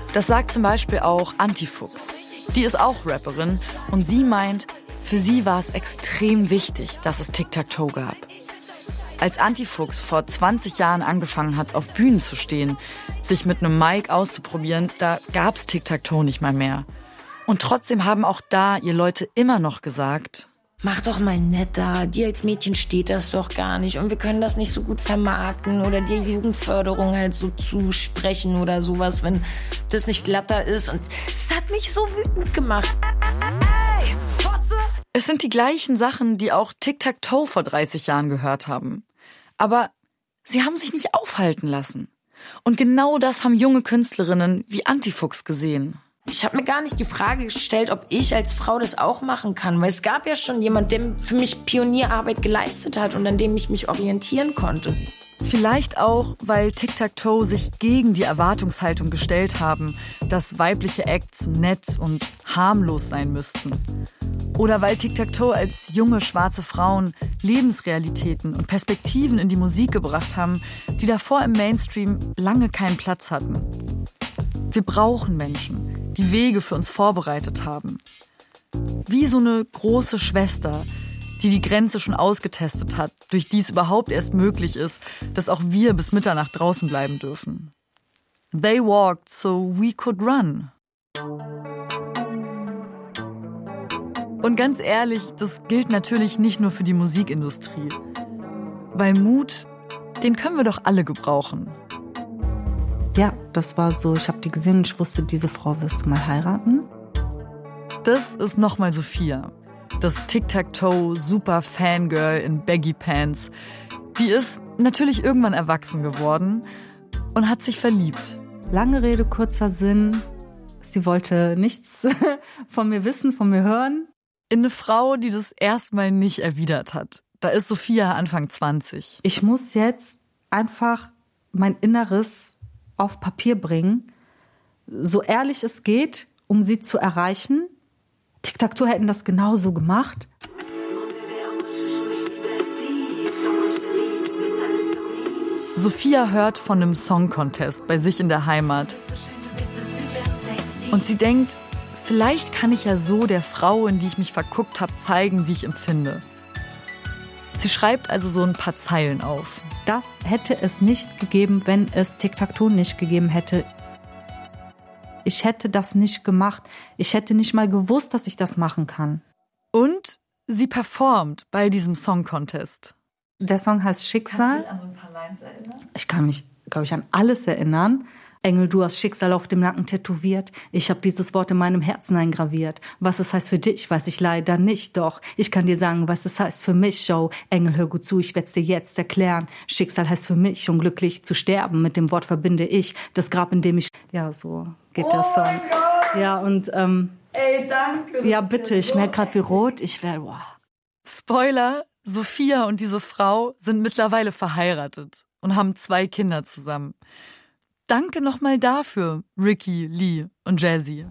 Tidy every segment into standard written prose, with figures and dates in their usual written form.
Das sagt zum Beispiel auch Antifuchs. Die ist auch Rapperin und sie meint, für sie war es extrem wichtig, dass es Tic-Tac-Toe gab. Als Antifuchs vor 20 Jahren angefangen hat, auf Bühnen zu stehen, sich mit einem Mic auszuprobieren, da gab's Tic-Tac-Toe nicht mal mehr. Und trotzdem haben auch da ihr Leute immer noch gesagt: Mach doch mal netter, dir als Mädchen steht das doch gar nicht und wir können das nicht so gut vermarkten oder dir Jugendförderung halt so zusprechen oder sowas, wenn das nicht glatter ist. Und es hat mich so wütend gemacht. Es sind die gleichen Sachen, die auch Tic-Tac-Toe vor 30 Jahren gehört haben. Aber sie haben sich nicht aufhalten lassen. Und genau das haben junge Künstlerinnen wie Antifuchs gesehen. Ich habe mir gar nicht die Frage gestellt, ob ich als Frau das auch machen kann. Weil es gab ja schon jemand, der für mich Pionierarbeit geleistet hat und an dem ich mich orientieren konnte. Vielleicht auch, weil Tic-Tac-Toe sich gegen die Erwartungshaltung gestellt haben, dass weibliche Acts nett und harmlos sein müssten. Oder weil Tic-Tac-Toe als junge schwarze Frauen Lebensrealitäten und Perspektiven in die Musik gebracht haben, die davor im Mainstream lange keinen Platz hatten. Wir brauchen Menschen, die Wege für uns vorbereitet haben. Wie so eine große Schwester, die die Grenze schon ausgetestet hat, durch die es überhaupt erst möglich ist, dass auch wir bis Mitternacht draußen bleiben dürfen. They walked so we could run. Und ganz ehrlich, das gilt natürlich nicht nur für die Musikindustrie. Weil Mut, den können wir doch alle gebrauchen. Ja, das war so, ich habe die gesehen und ich wusste, diese Frau wirst du mal heiraten. Das ist nochmal Sophia. Das Tic-Tac-Toe super Fangirl in Baggy Pants. Die ist natürlich irgendwann erwachsen geworden und hat sich verliebt. Lange Rede, kurzer Sinn. Sie wollte nichts von mir wissen, von mir hören. In eine Frau, die das erstmal nicht erwidert hat. Da ist Sophia Anfang 20. Ich muss jetzt einfach mein Inneres auf Papier bringen, so ehrlich es geht, um sie zu erreichen. Tic-Tac-Toe hätten das genauso gemacht. Sophia hört von einem Song-Contest bei sich in der Heimat. Und sie denkt, vielleicht kann ich ja so der Frau, in die ich mich verguckt habe, zeigen, wie ich empfinde. Sie schreibt also so ein paar Zeilen auf. Das hätte es nicht gegeben, wenn es Tic-Tac-Toe nicht gegeben hätte. Ich hätte das nicht gemacht. Ich hätte nicht mal gewusst, dass ich das machen kann. Und sie performt bei diesem Song-Contest. Der Song heißt Schicksal. Kannst du dich an so ein paar Lines erinnern? Ich kann mich, glaube ich, an alles erinnern. Engel, du hast Schicksal auf dem Nacken tätowiert. Ich habe dieses Wort in meinem Herzen eingraviert. Was es heißt für dich, weiß ich leider nicht. Doch ich kann dir sagen, was es heißt für mich. Oh, Engel, hör gut zu, ich werd's dir jetzt erklären. Schicksal heißt für mich, unglücklich zu sterben. Mit dem Wort verbinde ich das Grab, in dem ich... Ja, so geht der Song. Ja, und... Ey, danke. Ja, bitte, ich merke gerade, wie rot ich werde. Wow. Spoiler, Sophia und diese Frau sind mittlerweile verheiratet und haben 2 Kinder zusammen. Danke nochmal dafür, Ricky, Lee und Jazzy.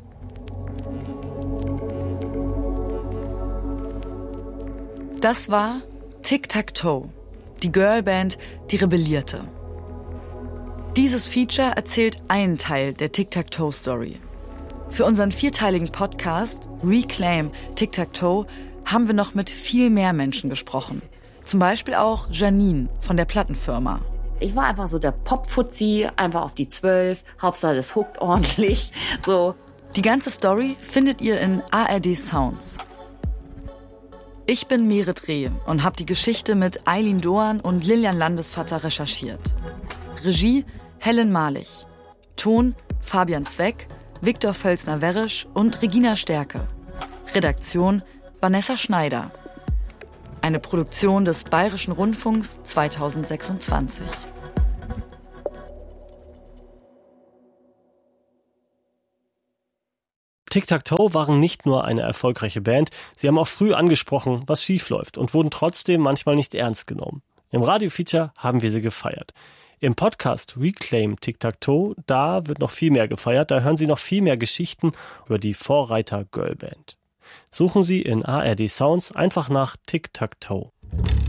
Das war Tic-Tac-Toe, die Girlband, die rebellierte. Dieses Feature erzählt einen Teil der Tic-Tac-Toe-Story. Für unseren 4-teiligen Podcast Reclaim Tic-Tac-Toe haben wir noch mit viel mehr Menschen gesprochen. Zum Beispiel auch Janine von der Plattenfirma. Ich war einfach so der Pop-Fuzzi, einfach auf die 12, Hauptsache das huckt ordentlich, so. Die ganze Story findet ihr in ARD Sounds. Ich bin Merit Reh und habe die Geschichte mit Eileen Doan und Lilian Landesvater recherchiert. Regie Helen Malich. Ton Fabian Zweck, Viktor Völzner-Werrisch und Regina Stärke. Redaktion Vanessa Schneider. Eine Produktion des Bayerischen Rundfunks 2026. Tic-Tac-Toe waren nicht nur eine erfolgreiche Band, sie haben auch früh angesprochen, was schiefläuft und wurden trotzdem manchmal nicht ernst genommen. Im Radio-Feature haben wir sie gefeiert. Im Podcast Reclaim Tic-Tac-Toe, da wird noch viel mehr gefeiert, da hören Sie noch viel mehr Geschichten über die Vorreiter-Girlband. Suchen Sie in ARD Sounds einfach nach Tic-Tac-Toe.